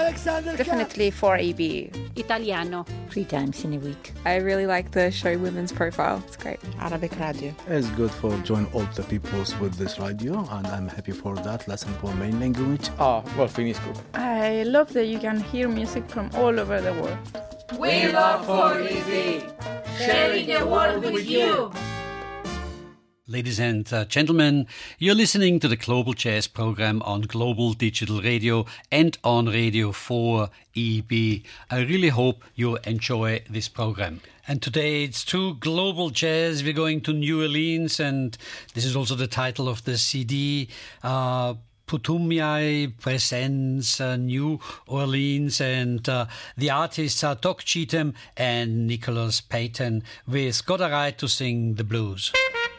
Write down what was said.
Alexander Definitely 4EB. Italiano. 3 times in a week. I really like the Show Women's profile. It's great. Arabic radio. It's good for join all the peoples with this radio, and I'm happy for that. Lesson for main language. Well, finisco. I love that you can hear music from all over the world. We love 4EB, sharing the world with you. Ladies and gentlemen, you're listening to the Global Jazz program on Global Digital Radio and on Radio 4EB. I really hope you enjoy this program. And today it's true Global Jazz. We're going to New Orleans, and this is also the title of the CD. Putumayo presents New Orleans, and the artists are Doc Cheatham and Nicholas Payton with Got a Right to Sing the Blues.